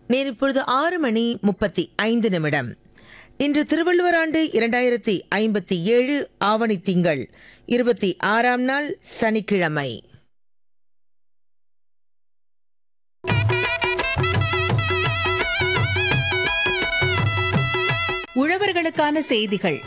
நேர் இப்பொழுது 6:35. இன்று திருவள்ளுவர் ஆண்டு 2057 ஆவணி திங்கள் 26ஆம் நாள் சனிக்கிழமை. உழவர்களுக்கான செய்திகள்.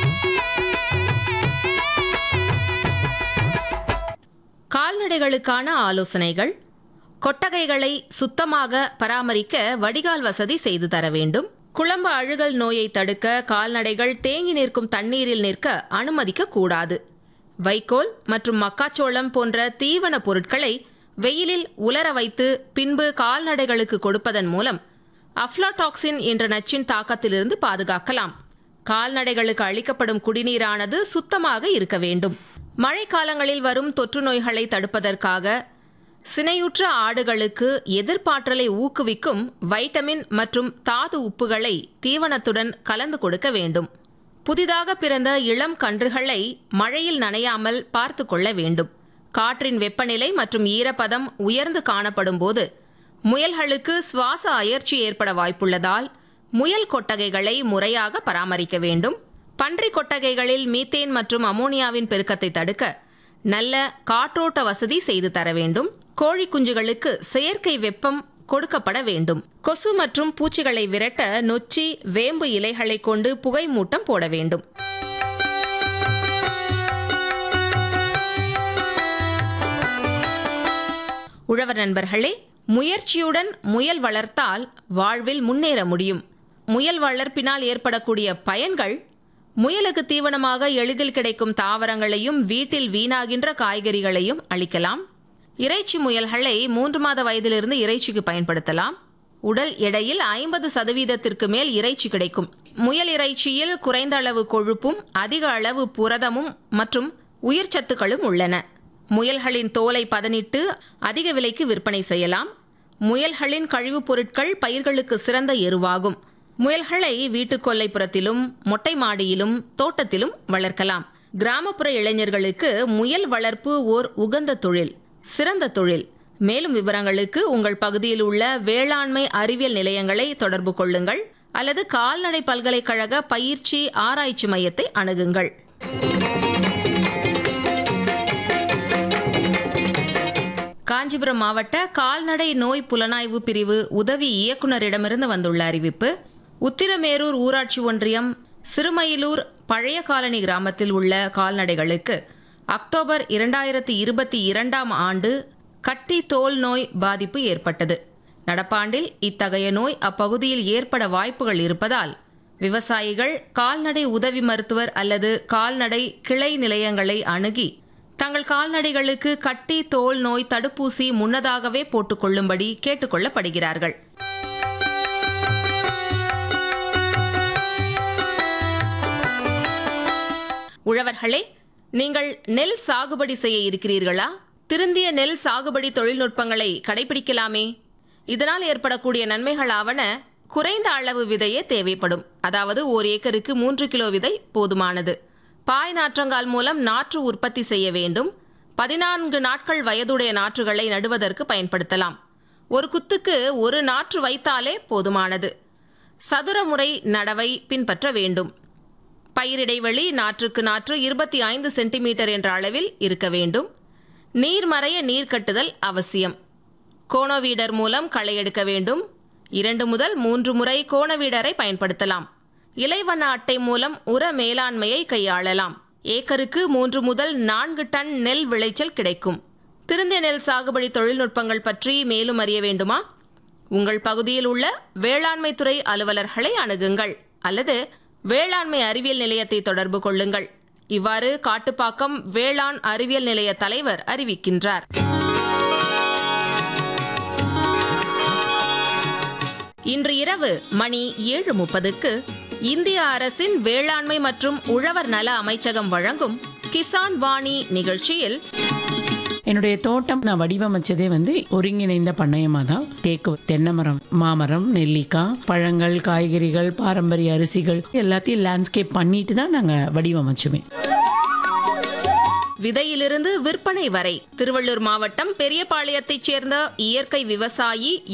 கால்நடைகளுக்கான ஆலோசனைகள். கொட்டகைகளை சுத்தமாக பராமரிக்க வடிகால் வசதி செய்து தர வேண்டும். குழம்பு அழுகல் நோயை தடுக்க கால்நடைகள் தேங்கி நிற்கும் தண்ணீரில் நிற்க அனுமதிக்க கூடாது. வைக்கோல் மற்றும் மக்காச்சோளம் போன்ற தீவன பொருட்களை வெயிலில் உலர வைத்து பின்பு கால்நடைகளுக்கு கொடுப்பதன் மூலம் அஃப்லாடாக்சின் என்ற நச்சின் தாக்கத்திலிருந்து பாதுகாக்கலாம். கால்நடைகளுக்கு அளிக்கப்படும் குடிநீரானது சுத்தமாக இருக்க வேண்டும். மழைக்காலங்களில் வரும் தொற்று நோய்களை தடுப்பதற்காக சினையுற்ற ஆடுகளுக்கு எதிர்ப்பாற்றலை ஊக்குவிக்கும் வைட்டமின் மற்றும் தாது உப்புகளை தீவனத்துடன் கலந்து கொடுக்க வேண்டும். புதிதாக பிறந்த இளம் கன்றுகளை மழையில் நனையாமல் பார்த்து கொள்ள வேண்டும். காற்றின் வெப்பநிலை மற்றும் ஈரப்பதம் உயர்ந்து காணப்படும் போது முயல்களுக்கு சுவாச அயற்சி ஏற்பட வாய்ப்புள்ளதால் முயல் கொட்டகைகளை முறையாக பராமரிக்க வேண்டும். பன்றி கொட்டகைகளில் மீத்தேன் மற்றும் அமோனியாவின் பெருக்கத்தை தடுக்க நல்ல காற்றோட்ட வசதி செய்து தர வேண்டும். கோழி குஞ்சுகளுக்கு செயற்கை வெப்பம் கொடுக்கப்பட வேண்டும். கொசு மற்றும் பூச்சிகளை விரட்ட நொச்சி, வேம்பு இலைகளை கொண்டு புகை மூட்டம் போட வேண்டும். உழவர் நண்பர்களே, முயற்சியுடன் முயல் வளர்த்தால் வாழ்வில் முன்னேற முடியும். முயல் வளர்ப்பினால் ஏற்படக்கூடிய பயன்கள்: முயலுக்கு தீவனமாக எளிதில் கிடைக்கும் தாவரங்களையும் வீட்டில் வீணாகின்ற காய்கறிகளையும் அளிக்கலாம். இறைச்சி முயல்களை 3 மாத வயதிலிருந்து இறைச்சிக்கு பயன்படுத்தலாம். உடல் எடையில் 50% மேல் இறைச்சி கிடைக்கும். முயல் இறைச்சியில் குறைந்த அளவு கொழுப்பும் அதிக அளவு புரதமும் மற்றும் உயிர்ச்சத்துக்களும் உள்ளன. முயல்களின் தோலை பதனிட்டு அதிக விலைக்கு விற்பனை செய்யலாம். முயல்களின் கழிவுப் பொருட்கள் பயிர்களுக்கு சிறந்த எருவாகும். முயல்களை வீட்டு கொல்லைப்புறத்திலும் மொட்டை மாடியிலும் தோட்டத்திலும் வளர்க்கலாம். கிராமப்புற இளைஞர்களுக்கு முயல் வளர்ப்பு ஓர் உகந்த தொழில், சிறந்த தொழில். மேலும் விவரங்களுக்கு உங்கள் பகுதியில் உள்ள வேளாண்மை அறிவியல் நிலையங்களை தொடர்பு கொள்ளுங்கள் அல்லது கால்நடை பல்கலைக்கழக பயிற்சி ஆராய்ச்சி மையத்தை அணுகுங்கள். காஞ்சிபுரம் மாவட்ட கால்நடை நோய் புலனாய்வு பிரிவு உதவி இயக்குநரிடமிருந்து வந்துள்ள அறிவிப்பு: உத்திரமேரூர் ஊராட்சி ஒன்றியம் சிறுமயிலூர் பழைய காலனி கிராமத்தில் உள்ள கால்நடைகளுக்கு அக்டோபர் 2022ஆம் ஆண்டு கட்டி தோல் நோய் பாதிப்பு ஏற்பட்டது. நடப்பாண்டில் இத்தகைய நோய் அப்பகுதியில் ஏற்பட வாய்ப்புகள் இருப்பதால் விவசாயிகள் கால்நடை உதவி மருத்துவர் அல்லது கால்நடை கிளை நிலையங்களை அணுகி தங்கள் கால்நடைகளுக்கு கட்டி தோல் நோய் தடுப்பூசி முன்னதாகவே போட்டுக்கொள்ளும்படி கேட்டுக்கொள்ளப்படுகிறார்கள். உழவர்களே, நீங்கள் நெல் சாகுபடி செய்ய இருக்கிறீர்களா? திருந்திய நெல் சாகுபடி தொழில்நுட்பங்களை கடைபிடிக்கலாமே. இதனால் ஏற்படக்கூடிய நன்மைகளாவன: குறைந்த அளவு விதையே தேவைப்படும். அதாவது 1 ஏக்கருக்கு 3 கிலோ விதை போதுமானது. பாய் நாற்றங்கால் மூலம் நாற்று உற்பத்தி செய்ய வேண்டும். 14 நாட்கள் வயதுடைய நாற்றுகளை நடுவதற்கு பயன்படுத்தலாம். ஒரு குத்துக்கு ஒரு நாற்று வைத்தாலே போதுமானது. சதுர முறை நடவை பின்பற்ற வேண்டும். பயிரிடைவெளி நாற்றுக்கு நாற்று 25 சென்டிமீட்டர் என்ற அளவில் இருக்க வேண்டும். நீர்மறைய நீர் கட்டுதல் அவசியம். கோணவீடர் மூலம் களை எடுக்க வேண்டும். 2 முதல் 3 முறை கோணவீடரை பயன்படுத்தலாம். இலைவண்ண அட்டை மூலம் உர மேலாண்மையை கையாளலாம். ஏக்கருக்கு 3 முதல் 4 டன் நெல் விளைச்சல் கிடைக்கும். திருந்திய நெல் சாகுபடி தொழில்நுட்பங்கள் பற்றி மேலும் அறிய வேண்டுமா? உங்கள் பகுதியில் உள்ள வேளாண்மை துறை அலுவலர்களை அணுகுங்கள் அல்லது வேளாண்மை அறிவியல் நிலையத்தை தொடர்பு கொள்ளுங்கள். இவ்வாறு காட்டுப்பாக்கம் வேளாண் அறிவியல் நிலைய தலைவர் அறிவிக்கின்றார். இன்று இரவு மணி 7:30க்கு இந்திய அரசின் வேளாண்மை மற்றும் உழவர் நல அமைச்சகம் வழங்கும் கிசான் வாணி நிகழ்ச்சியில் என்னுடைய தோட்டம் நான் வடிவமைச்சதே ஒருங்கிணைந்த பண்ணையமாக தான். தேக்கு, தென்னை மரம், மாமரம், நெல்லிக்காய், பழங்கள், காய்கறிகள், பாரம்பரிய அரிசிகள் எல்லாத்தையும் லேண்ட்ஸ்கேப் பண்ணிட்டு தான் நாங்கள் வடிவமைச்சுமே. விதையிலிருந்து விற்பனை வரை திருவள்ளூர் மாவட்டம் பெரியபாளையத்தைச் சேர்ந்த இயற்கை விவசாயி